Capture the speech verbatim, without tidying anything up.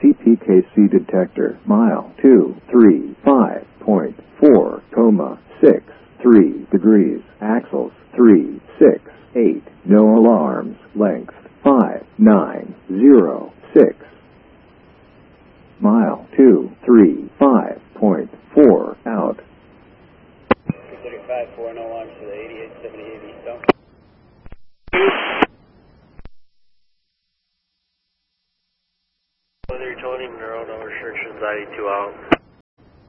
T P K C detector, mile two three five point four, comma six three degrees, axles three six eight, no alarms, length five nine zero six, mile two three five point four, out. two thirty-five, four, no alarms for the eighty-eight seventy-eight eastbound. Whether you're told him there are no restrictions, I D two out.